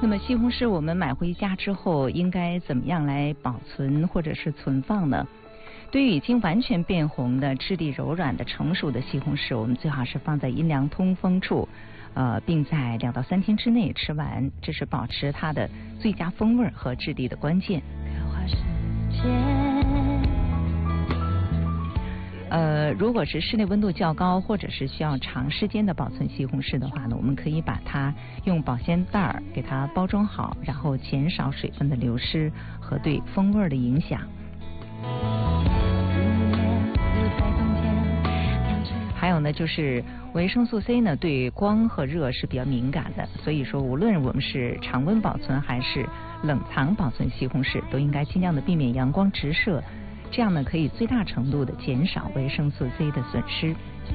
那么西红柿我们买回家之后应该怎么样来保存或者是存放呢？对于已经完全变红的、质地柔软的、成熟的西红柿，我们最好是放在阴凉通风处，并在2到3天之内吃完，这是保持它的最佳风味和质地的关键。如果是室内温度较高，或者是需要长时间的保存西红柿的话呢，我们可以把它用保鲜袋给它包装好，然后减少水分的流失和对风味的影响。还有呢，就是维生素 C 呢，对光和热是比较敏感的，所以说无论我们是常温保存还是冷藏保存西红柿，都应该尽量的避免阳光直射，这样呢可以最大程度的减少维生素 C 的损失。